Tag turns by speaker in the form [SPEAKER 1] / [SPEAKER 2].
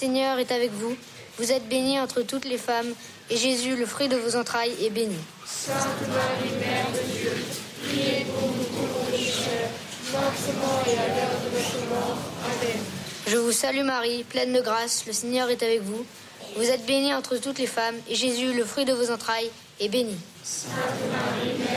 [SPEAKER 1] Seigneur est avec vous. Vous êtes bénie entre toutes les femmes, et Jésus, le fruit de vos entrailles, est béni.
[SPEAKER 2] Sainte Marie, Mère de Dieu, priez pour nous pauvres pécheurs, maintenant et à l'heure de notre mort. Amen.
[SPEAKER 1] Je vous salue Marie, pleine de grâce, le Seigneur est avec vous. Vous êtes bénie entre toutes les femmes, et Jésus, le fruit de vos entrailles, est béni.
[SPEAKER 2] Sainte Marie, Mère